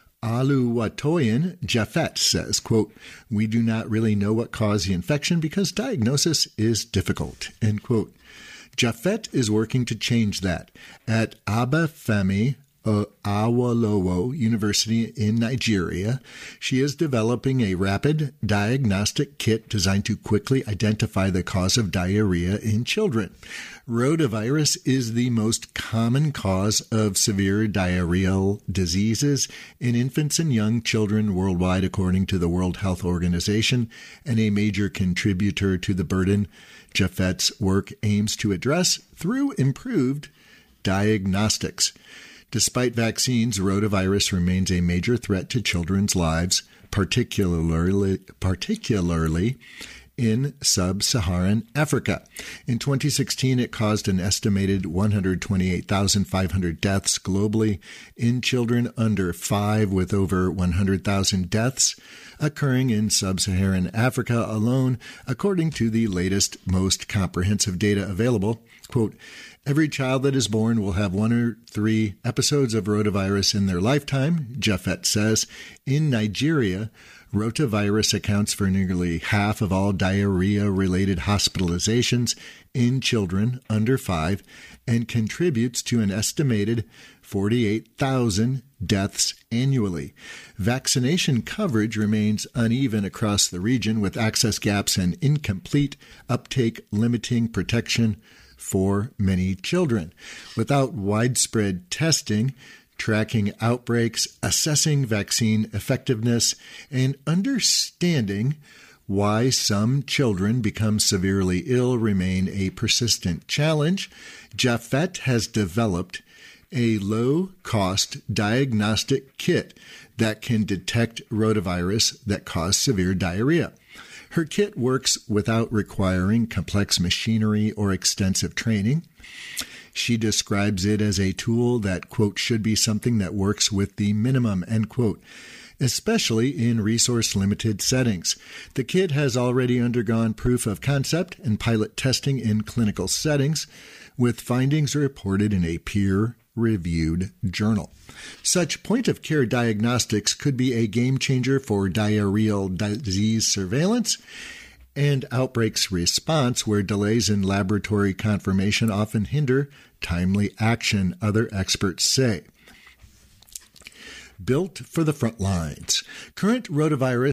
Oluwatoyin Japhet says, quote, we do not really know what caused the infection because diagnosis is difficult, end quote. Japhet is working to change that. At Obafemi Uh, Awolowo University in Nigeria, she is developing a rapid diagnostic kit designed to quickly identify the cause of diarrhea in children. Rotavirus is the most common cause of severe diarrheal diseases in infants and young children worldwide, according to the World Health Organization, and a major contributor to the burden Japhet's work aims to address through improved diagnostics. Despite vaccines, rotavirus remains a major threat to children's lives, particularly, particularly in sub-Saharan Africa. In twenty sixteen, it caused an estimated one hundred twenty-eight thousand five hundred deaths globally in children under five, with over one hundred thousand deaths occurring in sub-Saharan Africa alone, according to the latest, most comprehensive data available. Quote, every child that is born will have one or three episodes of rotavirus in their lifetime, Japhet says. In Nigeria, rotavirus accounts for nearly half of all diarrhea-related hospitalizations in children under five and contributes to an estimated forty-eight thousand deaths annually. Vaccination coverage remains uneven across the region, with access gaps and incomplete uptake limiting protection for many children. Without widespread testing, tracking outbreaks, assessing vaccine effectiveness, and understanding why some children become severely ill remain a persistent challenge. Japhet has developed a low-cost diagnostic kit that can detect rotavirus that cause severe diarrhea. Her kit works without requiring complex machinery or extensive training. She describes it as a tool that, quote, should be something that works with the minimum, end quote, especially in resource-limited settings. The kit has already undergone proof of concept and pilot testing in clinical settings, with findings reported in a peer-reviewed journal. Such point-of-care diagnostics could be a game-changer for diarrheal disease surveillance and outbreaks response, where delays in laboratory confirmation often hinder timely action, other experts say. Built for the front lines. Current rotavirus